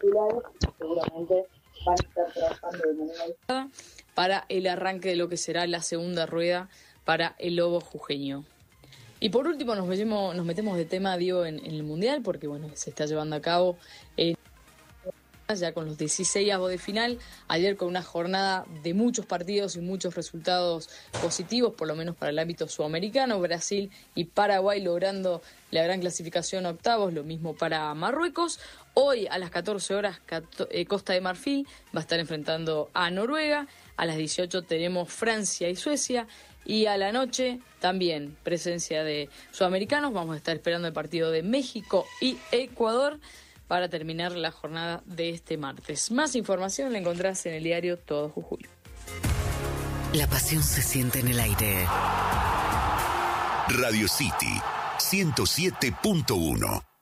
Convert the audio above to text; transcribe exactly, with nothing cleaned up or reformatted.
titulares, seguramente van a estar trabajando de manera para el arranque de lo que será la segunda rueda para el Lobo jujeño. Y por último nos metemos, nos metemos de tema, Diego, en, en el Mundial, porque bueno, se está llevando a cabo eh, ya con los dieciseisavos de final, ayer con una jornada de muchos partidos y muchos resultados positivos, por lo menos para el ámbito sudamericano, Brasil y Paraguay logrando la gran clasificación a octavos, lo mismo para Marruecos. Hoy a las catorce horas Costa de Marfil va a estar enfrentando a Noruega, a las dieciocho tenemos Francia y Suecia, y a la noche también presencia de sudamericanos, vamos a estar esperando el partido de México y Ecuador para terminar la jornada de este martes. Más información la encontrás en el diario Todo Jujuy. La pasión se siente en el aire. Radio City ciento siete punto uno.